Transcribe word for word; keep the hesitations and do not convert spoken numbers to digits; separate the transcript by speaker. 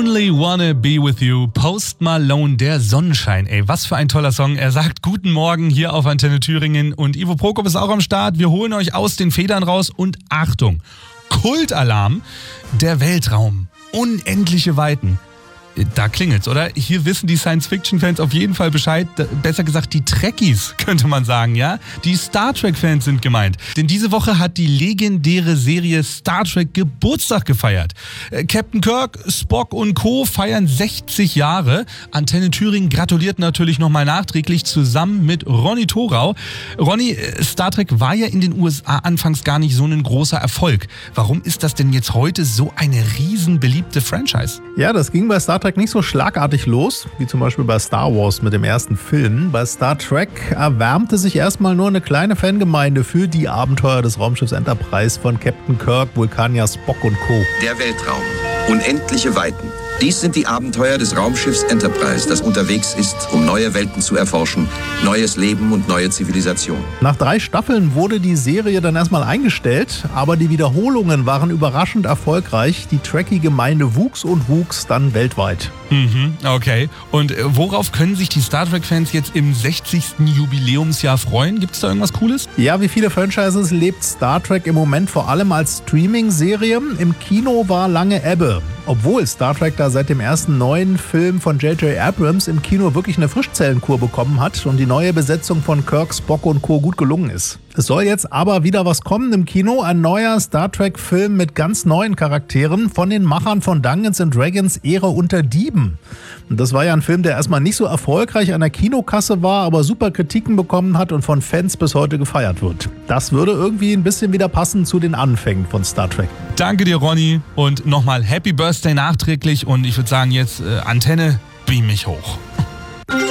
Speaker 1: Only Wanna Be With You, Post Malone, der Sonnenschein. Ey, was für ein toller Song. Er sagt guten Morgen hier auf Antenne Thüringen und Ivo Prokop ist auch am Start. Wir holen euch aus den Federn raus und Achtung, Kultalarm, der Weltraum, unendliche Weiten. Da klingelt's, oder? Hier wissen die Science-Fiction-Fans auf jeden Fall Bescheid. Besser gesagt, die Trekkies, könnte man sagen, ja? Die Star Trek-Fans sind gemeint. Denn diese Woche hat die legendäre Serie Star Trek Geburtstag gefeiert. Captain Kirk, Spock und Co. feiern sechzig Jahre. Antenne Thüringen gratuliert natürlich nochmal nachträglich zusammen mit Ronny Thorau. Ronny, Star Trek war ja in den U S A anfangs gar nicht so ein großer Erfolg. Warum ist das denn jetzt heute so eine riesen beliebte Franchise?
Speaker 2: Ja, das ging bei Star Trek nicht so schlagartig los, wie zum Beispiel bei Star Wars mit dem ersten Film. Bei Star Trek erwärmte sich erstmal nur eine kleine Fangemeinde für die Abenteuer des Raumschiffs Enterprise von Captain Kirk, Vulkanier Spock und Co.
Speaker 3: Der Weltraum. Unendliche Weiten. Dies sind die Abenteuer des Raumschiffs Enterprise, das unterwegs ist, um neue Welten zu erforschen, neues Leben und neue Zivilisationen.
Speaker 2: Nach drei Staffeln wurde die Serie dann erstmal eingestellt, aber die Wiederholungen waren überraschend erfolgreich. Die Trekkie-Gemeinde wuchs und wuchs dann weltweit.
Speaker 1: Mhm, okay. Und worauf können sich die Star Trek-Fans jetzt im sechzigsten Jubiläumsjahr freuen? Gibt es da irgendwas Cooles?
Speaker 2: Ja, wie viele Franchises lebt Star Trek im Moment vor allem als Streaming-Serie. Im Kino war lange Ebbe. Obwohl Star Trek da seit dem ersten neuen Film von J J Abrams im Kino wirklich eine Frischzellenkur bekommen hat und die neue Besetzung von Kirk, Spock und Co. gut gelungen ist. Es soll jetzt aber wieder was kommen im Kino, ein neuer Star Trek-Film mit ganz neuen Charakteren von den Machern von Dungeons and Dragons Ehre unter Dieben. Und das war ja ein Film, der erstmal nicht so erfolgreich an der Kinokasse war, aber super Kritiken bekommen hat und von Fans bis heute gefeiert wird. Das würde irgendwie ein bisschen wieder passen zu den Anfängen von Star Trek.
Speaker 1: Danke dir, Ronny, und nochmal Happy Birthday nachträglich und ich würde sagen jetzt äh, Antenne, beam mich hoch.